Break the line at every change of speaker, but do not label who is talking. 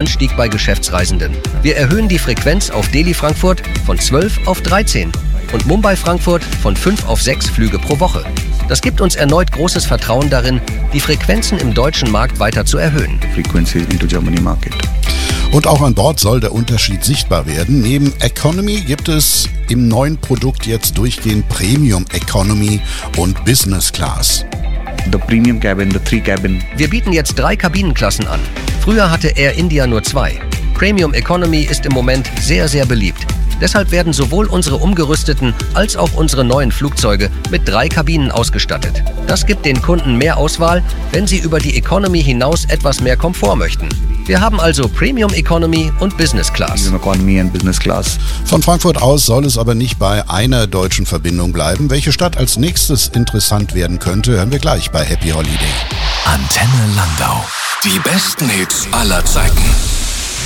Anstieg bei Geschäftsreisenden. Wir erhöhen die Frequenz auf Delhi-Frankfurt von 12 auf 13 und Mumbai-Frankfurt von 5 auf 6 Flüge pro Woche. Das gibt uns erneut großes Vertrauen darin, die Frequenzen im deutschen Markt weiter zu erhöhen.
Frequency into Germany market.
Und auch an Bord soll der Unterschied sichtbar werden. Neben Economy gibt es im neuen Produkt jetzt durchgehend Premium Economy und Business Class.
The Premium Cabin, the 3 Cabin.
Wir bieten jetzt 3 Kabinenklassen an. Früher hatte Air India nur 2. Premium Economy ist im Moment sehr, sehr beliebt. Deshalb werden sowohl unsere umgerüsteten als auch unsere neuen Flugzeuge mit 3 Kabinen ausgestattet. Das gibt den Kunden mehr Auswahl, wenn sie über die Economy hinaus etwas mehr Komfort möchten. Wir haben also Premium Economy und Business Class.
Economy and Business Class.
Von Frankfurt aus soll es aber nicht bei einer deutschen Verbindung bleiben. Welche Stadt als nächstes interessant werden könnte, hören wir gleich bei Happy Holiday.
Antenne Landau. Die besten Hits aller Zeiten.